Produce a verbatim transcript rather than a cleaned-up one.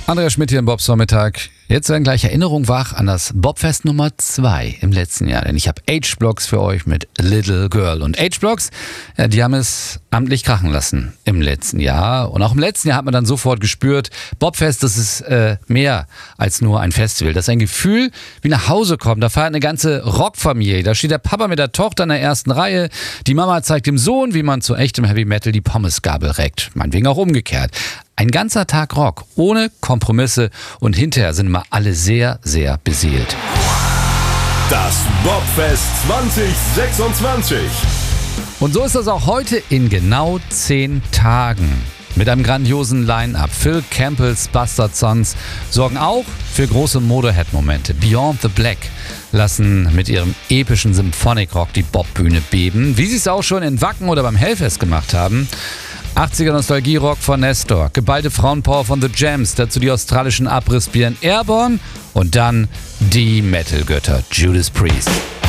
Andreas Schmidt hier im Bobs-Vormittag. Jetzt werden gleich Erinnerungen wach an das Bobfest Nummer zwei im letzten Jahr. Denn ich habe H-Blocks für euch mit Little Girl. Und H-Blocks, ja, die haben es amtlich krachen lassen im letzten Jahr. Und auch im letzten Jahr hat man dann sofort gespürt, Bobfest, das ist äh, mehr als nur ein Festival. Das ist ein Gefühl, wie nach Hause kommen. Da feiert eine ganze Rockfamilie. Da steht der Papa mit der Tochter in der ersten Reihe. Die Mama zeigt dem Sohn, wie man zu echtem Heavy Metal die Pommesgabel reckt. Meinetwegen auch umgekehrt. Ein ganzer Tag Rock, ohne Kompromisse, und hinterher sind immer alle sehr, sehr beseelt. Das Bobfest zwanzig sechsundzwanzig. Und so ist das auch heute in genau zehn Tagen. Mit einem grandiosen Line-Up. Phil Campbells Bastard Sons sorgen auch für große Motorhead-Momente. Beyond the Black lassen mit ihrem epischen Symphonic Rock die Bobbühne beben, wie sie es auch schon in Wacken oder beim Hellfest gemacht haben. achtziger Nostalgie-Rock von Nestor, geballte Frauenpower von The Jams, dazu die australischen Abrissbirnen Airborne und dann die Metal-Götter Judas Priest.